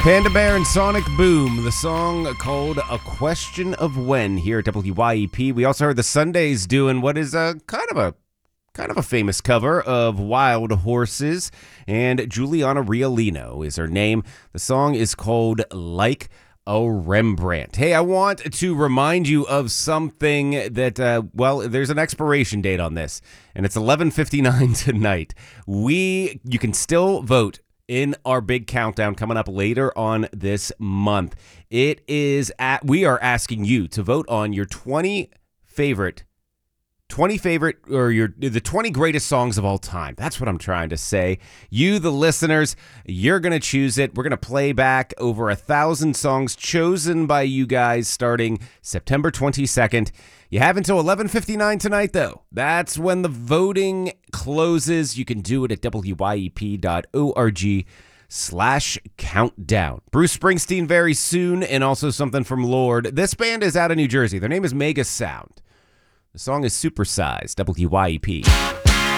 Panda Bear and Sonic Boom, the song called A Question of When here at WYEP. We also heard the Sundays doing what is a kind of a famous cover of Wild Horses, and Juliana Riolino is her name. The song is called Like a Rembrandt. Hey, I want to remind you of something that, there's an expiration date on this, and it's 11:59 tonight. You can still vote in our big countdown coming up later on this month. We are asking you to vote on your 20 favorite or the 20 greatest songs of all time. That's what I'm trying to say. You, the listeners, you're going to choose it. We're going to play back over 1,000 songs chosen by you guys starting September 22nd. You have until 11:59 tonight, though. That's when the voting closes. You can do it at wyep.org/countdown. Bruce Springsteen very soon, and also something from Lorde. This band is out of New Jersey. Their name is Mega Sound. The song is Supersized, WYEP.